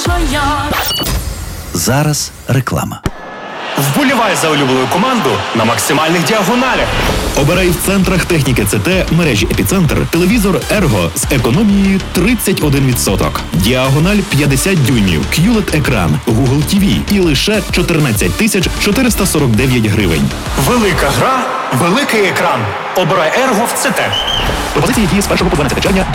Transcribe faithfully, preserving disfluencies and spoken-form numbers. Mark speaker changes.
Speaker 1: що я.
Speaker 2: Зараз реклама.
Speaker 3: Вболівай за улюблену команду на максимальних діагоналях.
Speaker 4: Обирай в центрах техніки це те мережі Епіцентр телевізор Ерго з економією тридцять один відсоток. Діагональ п'ятдесят дюймів, кю ел і ді-екран, Google ті ві і лише чотирнадцять тисяч чотириста сорок дев'ять гривень.
Speaker 3: Велика гра, великий екран. Обирай Ерго в ЦТ.
Speaker 4: Пропозиції дії з першого по дванадцяте червня